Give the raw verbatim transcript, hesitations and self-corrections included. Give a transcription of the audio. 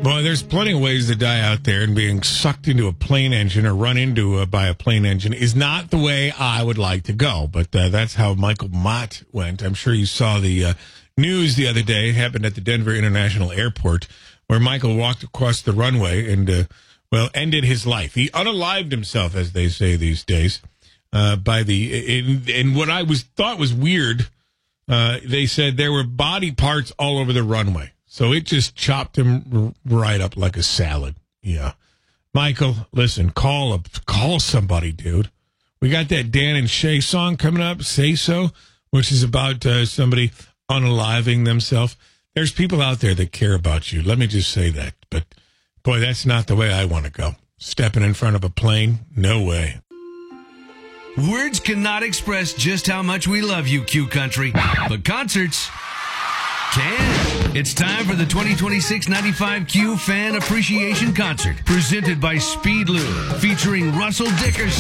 Boy, there's plenty of ways to die out there, and being sucked into a plane engine or run into uh, by a plane engine is not the way I would like to go. But uh, that's how Michael Mott went. I'm sure you saw the uh, news the other day. It happened at the Denver International Airport, where Michael walked across the runway and, uh, well, ended his life. He unalived himself, as they say these days, uh, by the, in, in what I was thought was weird. Uh, they said there were body parts all over the runway. So it just chopped him right up like a salad. Yeah. Michael, listen, call up, call somebody, dude. We got that Dan and Shay song coming up, Say So, which is about uh, somebody unaliving themselves. There's people out there that care about you. Let me just say that. But, boy, that's not the way I want to go. Stepping in front of a plane? No way. Words cannot express just how much we love you, Q Country. But concerts can. It's time for the twenty twenty-six ninety-five Q Fan Appreciation Concert, presented by Speedlube, featuring Russell Dickerson.